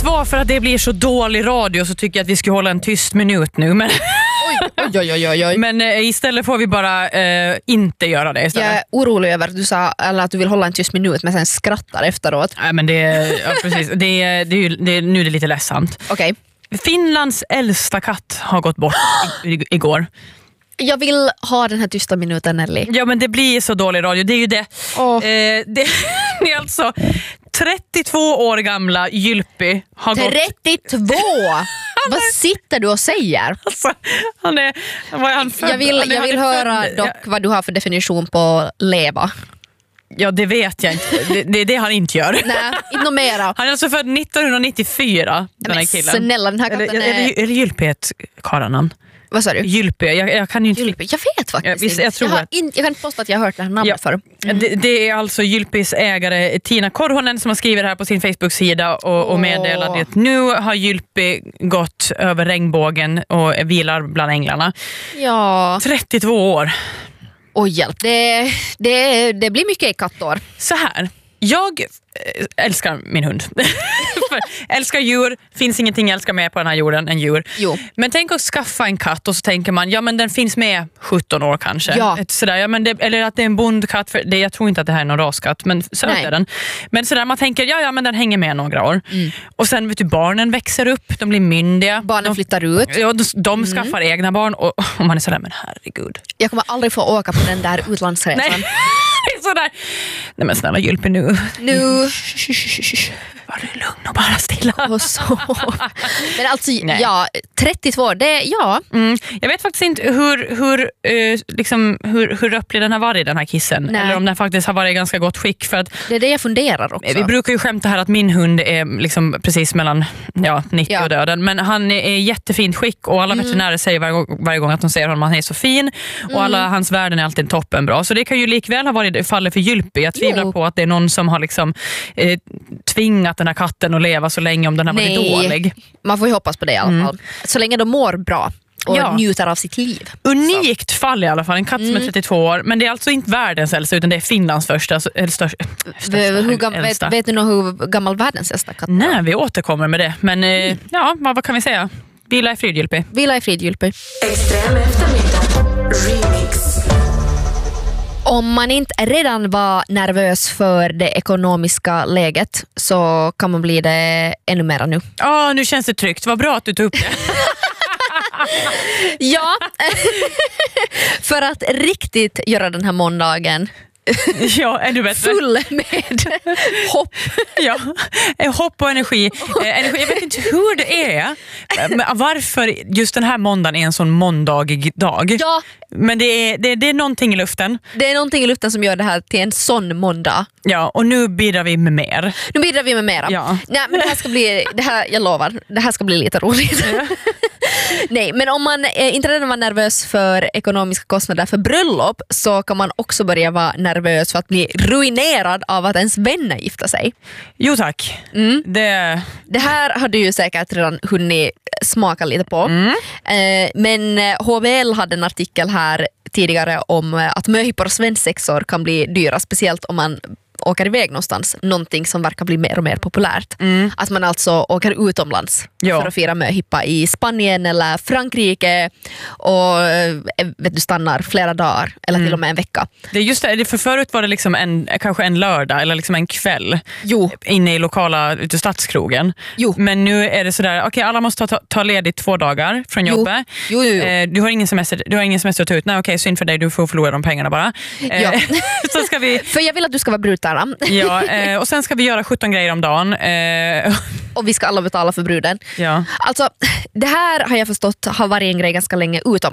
var för att det blir så dålig radio så tycker jag att vi ska hålla en tyst minut nu. Men, Oj. men istället får vi bara inte göra det istället. Jag är orolig över att du sa att du vill hålla en tyst minut men sen skrattar efteråt. Nej, men precis. Nu är det lite ledsamt. Okej. Finlands äldsta katt har gått bort igår. Jag vill ha den här tysta minuten, Nelly. Ja, men det blir så dålig radio. Det är ju det. Det är alltså 32 år gamla Jylpi har 32! Vad sitter du och säger? Alltså, vad är han född? Jag vill höra dock vad du har för definition på leva. Ja, det vet jag inte. Det är det han inte gör. Nej, inte mera. Han är alltså född 1994, den här killen. Snälla, den här katten är det Jylpi ett karlanamn? Vad sa du? Jylpi, jag kan ju inte... Jylpi. Jag vet faktiskt jag tror jag kan inte påstå att jag har hört det här namnet förr. Det är alltså Jylpis ägare Tina Korhonen som har skrivit det här på sin Facebook-sida och meddelat att nu har Jylpi gått över regnbågen och vilar bland änglarna. Ja. 32 år. Oj, hjälp. Det blir mycket i kattår. Så här. Jag älskar min hund. Älskar djur. Finns ingenting jag älskar mer på den här jorden än djur. Jo. Men tänk att skaffa en katt och så tänker man, ja men den finns med 17 år kanske. Ja. Sådär, ja, men eller att det är en bondkatt. Jag tror inte att det här är någon raskatt, men söt är den. Men sådär, man tänker, ja men den hänger med några år. Och sen vet du, barnen växer upp, de blir myndiga. Barnen flyttar ut. Ja, de skaffar egna barn och man är sådär, men herregud. Jag kommer aldrig få åka på den där utlandsresan. Nej. Sådär. Nej men snälla Jylpi nu. Var du lugn och bara stilla. Och så. Men alltså, ja, 32, det, ja. Jag vet faktiskt inte hur öpplig den har varit, den här kissen. Nej. Eller om den faktiskt har varit i ganska gott skick. För att Det är det jag funderar också. vi brukar ju skämta här att min hund är liksom precis mellan 90 och döden. Men han är i jättefint skick och alla veterinärer säger varje gång att de säger honom att han är så fin. Och alla hans värden är alltid toppen bra. Så det kan ju likväl ha varit fallet för Jylpi. Jag tvivlar på att det är någon som har liksom tvingat den här katten att leva så länge om den har varit dålig. Man får ju hoppas på det i alla fall. Så länge de mår bra och njuter av sitt liv. Unikt fall i alla fall, en katt som är 32 år. Men det är alltså inte världens äldsta utan det är Finlands första. Vet du nog hur gammal världens äldsta katt är? Nej, vi återkommer med det. Men vad kan vi säga? Vila i frid, Jylpi. Vila i frid, Jylpi. Extrem eftermiddag Remix. Om man inte redan var nervös för det ekonomiska läget så kan man bli det ännu mer nu. Nu känns det tryggt. Vad bra att du tog upp det. Ja, för att riktigt göra den här måndagen ännu bättre. full med hopp. Ja, hopp och energi. Jag vet inte hur det är. Varför just den här måndagen är en sån måndagig dag. Ja. Men det är någonting i luften. Det är någonting i luften som gör det här till en sån måndag. Ja, och nu bidrar vi med mer. Ja. Nej, men jag lovar, det här ska bli lite roligt. Ja. Nej, men om man inte redan var nervös för ekonomiska kostnader för bröllop så kan man också börja vara nervös för att bli ruinerad av att ens vänner gifta sig. Jo tack. Det här har du ju säkert redan hunnit smaka lite på. Men HVL hade en artikel här tidigare om att möhippor och svensexor kan bli dyra, speciellt om man åker iväg någonstans, någonting som verkar bli mer och mer populärt. Att man alltså åker utomlands för att fira möhippa i Spanien eller Frankrike och stannar flera dagar eller till och med en vecka. Det är just det, för förut var det liksom kanske en lördag eller liksom en kväll inne i lokala ute stadskrogen. Men nu är det sådär, okej, alla måste ta ledigt 2 dagar från jobbet. Du har ingen semester att ta ut. Nej, okej, synd för dig, du får förlora de pengarna bara. Så ska vi... För jag vill att du ska vara brudtärna. Ja, och sen ska vi göra 17 grejer om dagen. Och vi ska alla betala för bruden. Ja. Alltså, det här har jag förstått har varit en grej ganska länge utomlands.